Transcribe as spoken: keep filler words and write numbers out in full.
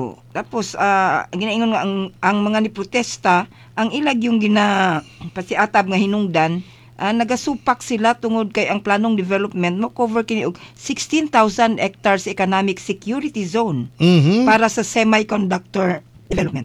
Tapos ah, ginaingon nga ang, ang mga ni protesta, ang ilag yung gina pasiatab nga hinungdan, ah, nagasupak sila tungod kay ang planong development mo cover kini og sixteen thousand hectares economic security zone Mhm. para sa semiconductor development.